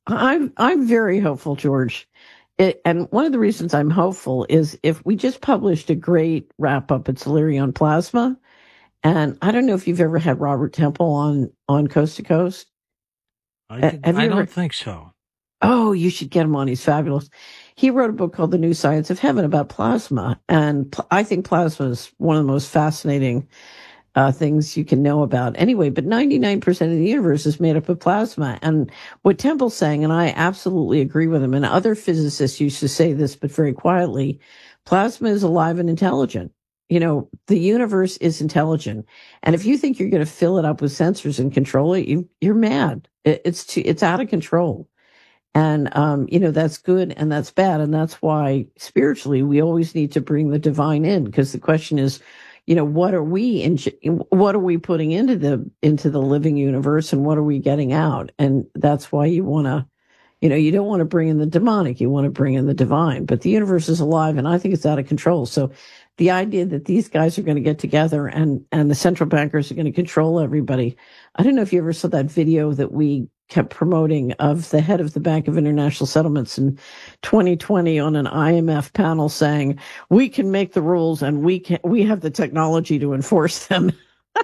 I'm very hopeful, George. And one of the reasons I'm hopeful is if we just published a great wrap up at Solari on plasma, and I don't know if you've ever had Robert Temple on Coast to Coast. I don't think so. Oh, you should get him on. He's fabulous. He wrote a book called The New Science of Heaven about plasma, and I think plasma is one of the most fascinating things you can know about anyway, but 99% of the universe is made up of plasma. And what Temple's saying, and I absolutely agree with him, and other physicists used to say this, but very quietly, plasma is alive and intelligent. You know, the universe is intelligent. And if you think you're going to fill it up with sensors and control it, you're mad. It's out of control. And, that's good and that's bad. And that's why spiritually we always need to bring the divine in, because the question is, what are we putting into the living universe, and what are we getting out? And that's why you want to, you don't want to bring in the demonic, you want to bring in the divine. But the universe is alive, and I think it's out of control. So the idea that these guys are going to get together and the central bankers are going to control everybody. I don't know if you ever saw that video that we kept promoting of the head of the Bank of International Settlements in 2020 on an IMF panel saying, we can make the rules and we have the technology to enforce them.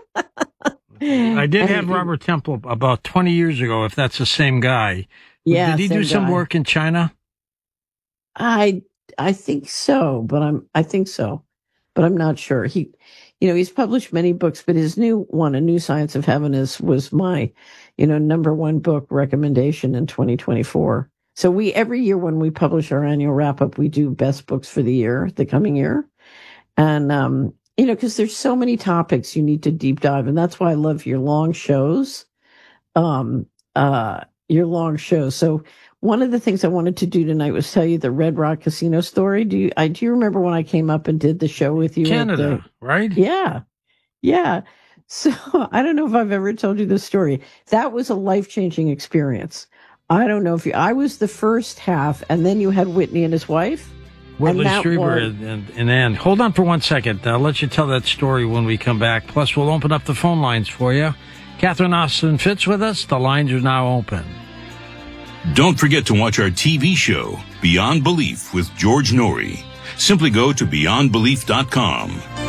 I did have Robert Temple about 20 years ago, if that's the same guy. Yeah. Did he do some work in China? I think so, but I'm not sure. He's published many books, but his new one, A New Science of Heaven, was my, number one book recommendation in 2024. So every year when we publish our annual wrap up, we do best books for the coming year. And, because there's so many topics you need to deep dive. And that's why I love your long shows. So one of the things I wanted to do tonight was tell you the Red Rock Casino story. Do you remember when I came up and did the show with you? Canada, right? Yeah. Yeah. So I don't know if I've ever told you this story. That was a life-changing experience. I don't know if I was the first half, and then you had Whitney and his wife. Whitley Strieber and Ann. Hold on for 1 second. I'll let you tell that story when we come back. Plus, we'll open up the phone lines for you. Catherine Austin Fitts with us. The lines are now open. Don't forget to watch our TV show, Beyond Belief with George Noory. Simply go to beyondbelief.com.